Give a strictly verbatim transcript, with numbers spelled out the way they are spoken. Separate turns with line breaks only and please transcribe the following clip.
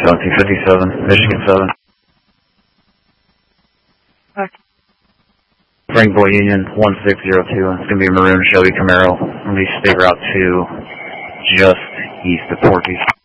seventeen fifty-seven, Michigan seven.
Okay.
Springboard Union one six zero two. It's going to be a maroon Chevy Camaro. Release state route two, just east of Porky's.